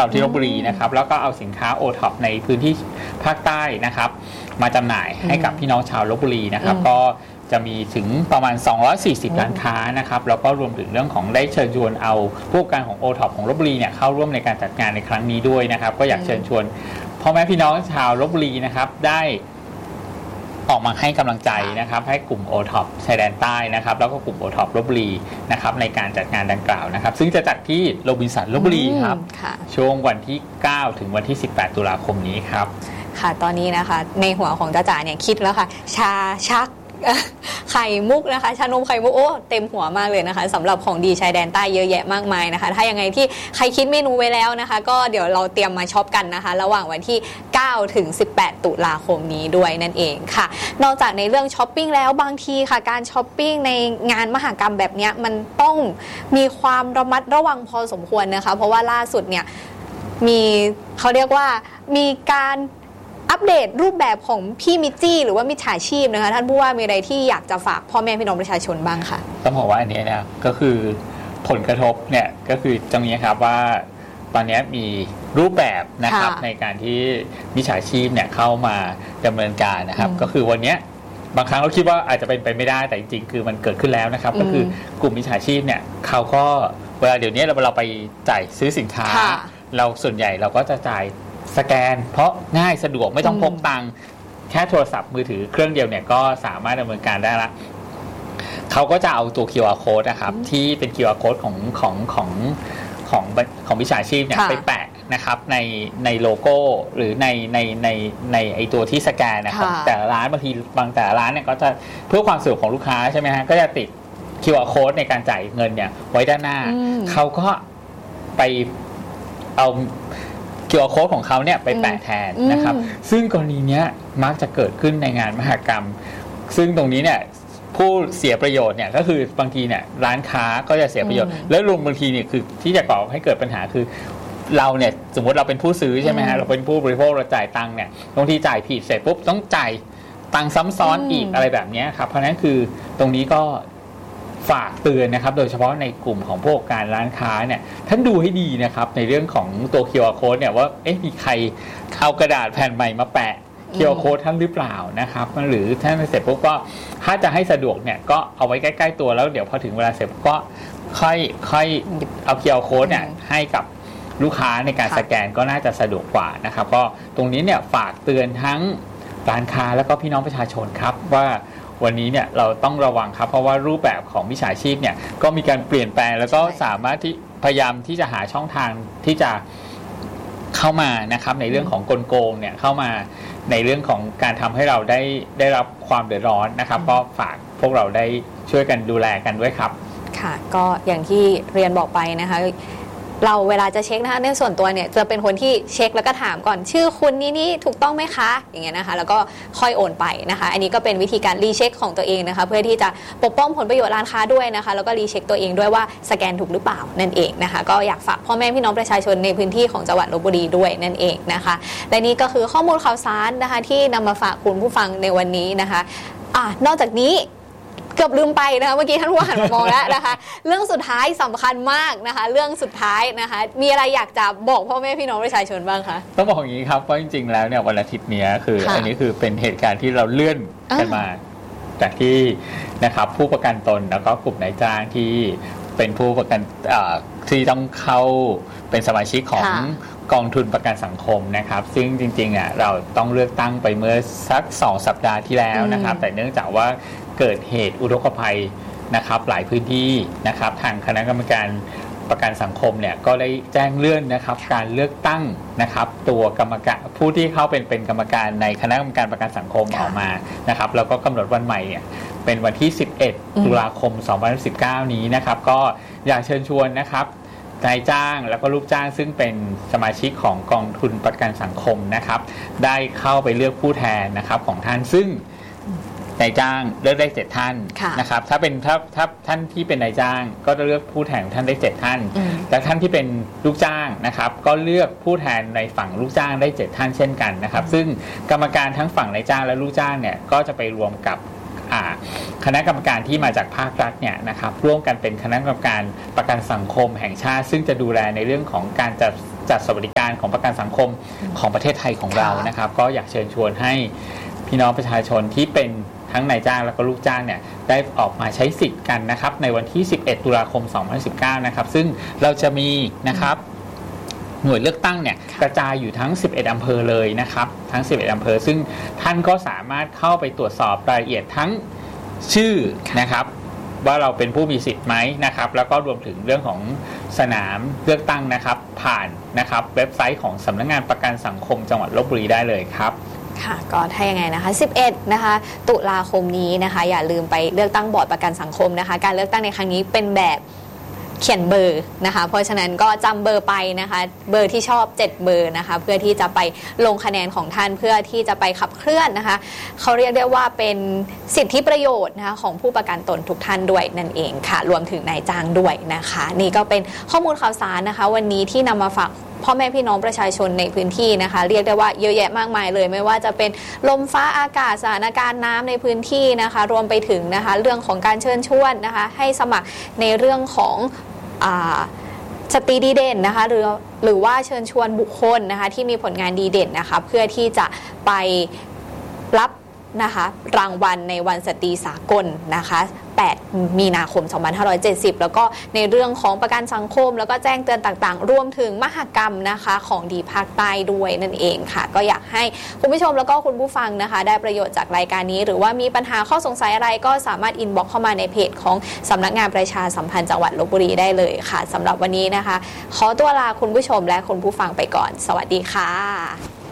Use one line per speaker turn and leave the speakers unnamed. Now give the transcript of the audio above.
เราที่ลพบุรีนะครับแล้วก็เอาสินค้า OTOP ในพื้นที่ภาคใต้นะครับมาจำหน่ายให้กับพี่น้องชาวลพบุรีนะครับก็จะมีถึงประมาณ240ร้านค้านะครับแล้วก็รวมถึงเรื่องของได้เชิญชวนเอาผู้ประกอบการของ OTOP ของลพบุรีเนี่ยเข้าร่วมในการจัดงานในครั้งนี้ด้วยนะครับก็อยากเชิญชวนพ่อแม่พี่น้องชาวลพบุรีนะครับได้ออกมาให้กำลังใจนะครับให้กลุ่ม OTOP ชายแดนใต้นะครับแล้วก็กลุ่ม OTOP ลพบุรีนะครับในการจัดงานดังกล่าวนะครับซึ่งจะจัดที่โรบินสันลพบุรีครับช่วงวันที่9ถึงวันที่18ตุลาคมนี้ครับ
ค่ะตอนนี้นะคะในหัวของจ้าจ๋าเนี่ยคิดแล้วค่ะชาชักไข่มุกนะคะชานมไข่มุกโอ้เต็มหัวมากเลยนะคะสำหรับของดีชายแดนใต้เยอะแยะมากมายนะคะถ้ายังไงที่ใครคิดเมนูไว้แล้วนะคะก็เดี๋ยวเราเตรียมมาช็อปกันนะคะระหว่างวันที่9ถึง18ตุลาคมนี้ด้วยนั่นเองค่ะนอกจากในเรื่องช้อปปิ้งแล้วบางทีค่ะการช้อปปิ้งในงานมหกรรมแบบนี้มันต้องมีความระมัดระวังพอสมควรนะคะเพราะว่าล่าสุดเนี่ยมีเขาเรียกว่ามีการอัปเดตรูปแบบของพี่มิจี้หรือว่ามิจฉาชีพนะคะท่านผู้ว่ามีอะไรที่อยากจะฝากพ่อแม่พี่น้องประชาชนบ้างค่ะ
ต้องบอกว่าอันนี้เนี่ยก็คือผลกระทบเนี่ยก็คือจะมีครับว่าตอนนี้มีรูปแบบนะครับในการที่มิจฉาชีพเนี่ยเข้ามาดำเนินการนะครับก็คือวันนี้บางครั้งเราคิดว่าอาจจะเป็นไปไม่ได้แต่จริงๆคือมันเกิดขึ้นแล้วนะครับก็คือกลุ่มมิจฉาชีพเนี่ยเขาก็เวลาเดี๋ยวนี้เราไปจ่ายซื้อสินค้าเราส่วนใหญ่เราก็จะจ่ายสแกนเพราะง่ายสะดวกไม่ต้องพกตังค์แค่โทรศัพท์มือถือเครื่องเดียวเนี่ยก็สามารถดำเนินการได้ละเขาก็จะเอาตัว QR code นะครับที่เป็น QR code ของวิชาชีพเนี่ยไปแปะนะครับในโลโก้หรือในไอตัวที่สแกนนะครับแต่ละร้านบางทีแต่ละร้านเนี่ยก็จะเพื่อความสะดวกของลูกค้าใช่ไหมฮะก็จะติด QR code ในการจ่ายเงินเนี่ยไว้ด้านหน้าเขาก็ไปเอาQR code ของเขาเนี่ยไปแปะแทนนะครับซึ่งกรณีนี้มักจะเกิดขึ้นในงานมหกรรมซึ่งตรงนี้เนี่ยผู้เสียประโยชน์เนี่ยก็คือบางทีเนี่ยร้านค้าก็จะเสียประโยชน์แล้วรวมบางทีเนี่ยคือที่จะก่อให้เกิดปัญหาคือเราเนี่ยสมมติเราเป็นผู้ซื้อใช่ไหมฮะเราเป็นผู้บริโภคเราจ่ายตังค์เนี่ยบางทีจ่ายผิดเสร็จปุ๊บต้องจ่ายตังค์ซ้ำซ้อนอีกอะไรแบบนี้ครับเพราะฉะนั้นคือตรงนี้ก็ฝากเตือนนะครับโดยเฉพาะในกลุ่มของผู้ประกอบการร้านค้าเนี่ยท่านดูให้ดีนะครับในเรื่องของตัว QR code เนี่ยว่ามีใครเอากระดาษแผ่นใหม่มาแปะ QR code ท่านหรือเปล่านะครับหรือท่านเสร็จปุ๊บก็ถ้าจะให้สะดวกเนี่ยก็เอาไว้ใกล้ๆตัวแล้วเดี๋ยวพอถึงเวลาเสร็จก็ค่อยเอา QR code เนี่ยให้กับลูกค้าในการสแกนก็น่าจะสะดวกกว่านะครับก็ตรงนี้เนี่ยฝากเตือนทั้งร้านค้าแล้วก็พี่น้องประชาชนครับว่าวันนี้เนี่ยเราต้องระวังครับเพราะว่ารูปแบบของมิจฉาชีพเนี่ยก็มีการเปลี่ยนแปลงแล้วก็สามารถที่พยายามที่จะหาช่องทางที่จะเข้ามานะครับในเรื่องของกลโกงเนี่ยเข้ามาในเรื่องของการทำให้เราได้รับความเดือดร้อนนะครับก็ฝากพวกเราได้ช่วยกันดูแลกันด้วยครับ
ค่ะก็อย่างที่เรียนบอกไปนะคะเราเวลาจะเช็คนะคะในส่วนตัวเนี่ยจะเป็นคนที่เช็คแล้วก็ถามก่อนชื่อคุณนี่ถูกต้องไหมคะอย่างเงี้ยนะคะแล้วก็ค่อยโอนไปนะคะอันนี้ก็เป็นวิธีการรีเช็คของตัวเองนะคะเพื่อที่จะปกป้องผลประโยชน์ร้านค้าด้วยนะคะแล้วก็รีเช็คตัวเองด้วยว่าสแกนถูกหรือเปล่านั่นเองนะคะก็อยากฝากพ่อแม่พี่น้องประชาชนในพื้นที่ของจังหวัดลพบุรีด้วยนั่นเองนะคะและนี่ก็คือข้อมูลข่าวสารนะคะที่นำมาฝากคุณผู้ฟังในวันนี้นะคะนอกจากนี้เกือบลืมไปนะคะเมื่อกี้ท่านผู้หันมามองแล้วนะคะเรื่องสุดท้ายสำคัญมากนะคะเรื่องสุดท้ายนะคะมีอะไรอยากจะบอกพ่อแม่พี่น้องประชาชนบ้างคะ
ต้องบอกอย่างนี้ครับว่าจริงๆแล้วเนี่ยวันอาทิตย์นี้คืออันนี้คือเป็นเหตุการณ์ที่เราเลื่อนกันมาจากที่นะครับผู้ประกันตนแล้วก็กลุ่มนายจ้างที่เป็นผู้ประกันที่ต้องเข้าเป็นสมาชิกของกองทุนประกันสังคมนะครับซึ่งจริงๆเราต้องเลือกตั้งไปเมื่อสัก2 สัปดาห์ที่แล้วนะครับแต่เนื่องจากว่าเกิดเหตุอุทกภัยนะครับหลายพื้นที่นะครับทางคณะกรรมการประกันสังคมเนี่ยก็ได้แจ้งเลื่อนนะครับการเลือกตั้งนะครับตัวกรรมการผู้ที่เข้าเป็นกรรมการในคณะกรรมการประกันสังคมออกมานะครับแล้วก็กำหนดวันใหม่เนี่ยเป็นวันที่11ตุลาคม2019นี้นะครับก็อยากเชิญชวนนะครับนายจ้างแล้วก็ลูกจ้างซึ่งเป็นสมาชิกของกองทุนประกันสังคมนะครับได้เข้าไปเลือกผู้แทนนะครับของท่านซึ่งนายจ้างเลือกได้7ท่านนะครับถ้าท่านที่เป็นนายจ้างก็จะเลือกผู้แทนท่านได้7ท่านและท่านที่เป็นลูกจ้างนะครับก็เลือกผู้แทนในฝั่งลูกจ้างได้7ท่านเช่นกันนะครับซึ่งกรรมการทั้งฝั่งนายจ้างและลูกจ้างเนี่ยก็จะไปรวมกับคณะกรรมการที่มาจากภาครัฐเนี่ยนะครับร่วมกันเป็นคณะกรรมการประกันสังคมแห่งชาติซึ่งจะดูแลในเรื่องของการจัดจัดสวัสดิการของประกันสังคมของประเทศไทยของเรานะครับก็อยากเชิญชวนให้พี่น้องประชาชนที่เป็นทั้งนายจ้างและก็ลูกจ้างเนี่ยได้ออกมาใช้สิทธิ์กันนะครับในวันที่11ตุลาคม2019นะครับซึ่งเราจะมีนะครับหน่วยเลือกตั้งเนี่ยกระจายอยู่ทั้ง11อำเภอเลยนะครับทั้ง11อำเภอซึ่งท่านก็สามารถเข้าไปตรวจสอบรายละเอียดทั้งชื่อนะครับว่าเราเป็นผู้มีสิทธิ์ไหมนะครับแล้วก็รวมถึงเรื่องของสนามเลือกตั้งนะครับผ่านนะครับเว็บไซต์ของสำนักงานประกันสังคมจังหวัดลพบุรีได้เลยครับ
ค่ะก็ถ้ายังไงนะคะ11นะคะตุลาคมนี้นะคะอย่าลืมไปเลือกตั้งบอร์ดประกันสังคมนะคะการเลือกตั้งในครั้งนี้เป็นแบบเขียนเบอร์นะคะเพราะฉะนั้นก็จำเบอร์ไปนะคะเบอร์ที่ชอบ7เบอร์นะคะเพื่อที่จะไปลงคะแนนของท่านเพื่อที่จะไปขับเคลื่อนนะคะเขาเรียกได้ว่าเป็นสิทธิประโยชน์นะคะของผู้ประกันตนทุกท่านด้วยนั่นเองค่ะรวมถึงนายจ้างด้วยนะคะนี่ก็เป็นข้อมูลข่าวสารนะคะวันนี้ที่นำมาฝากพ่อแม่พี่น้องประชาชนในพื้นที่นะคะเรียกได้ว่าเยอะแยะมากมายเลยไม่ว่าจะเป็นลมฟ้าอากาศสถานการณ์น้ำในพื้นที่นะคะรวมไปถึงนะคะเรื่องของการเชิญชวนนะคะให้สมัครในเรื่องของสตรีดีเด่นนะคะหรือว่าเชิญชวนบุคคลนะคะที่มีผลงานดีเด่นนะคะเพื่อที่จะไปรับนะคะรางวัลในวันสตรีสากลนะคะ8 มีนาคม 2570แล้วก็ในเรื่องของประกันสังคมแล้วก็แจ้งเตือนต่างๆรวมถึงมหกรรมนะคะของดีภาคใต้ด้วยนั่นเองค่ะก็อยากให้คุณผู้ชมแล้วก็คุณผู้ฟังนะคะได้ประโยชน์จากรายการนี้หรือว่ามีปัญหาข้อสงสัยอะไรก็สามารถอินบ็อกซ์เข้ามาในเพจของสำนักงานประชาสัมพันธ์จังหวัดลพบุรีได้เลยค่ะสำหรับวันนี้นะคะขอตัวลาคุณผู้ชมและคุณผู้ฟังไปก่อนสวัสดีค่ะ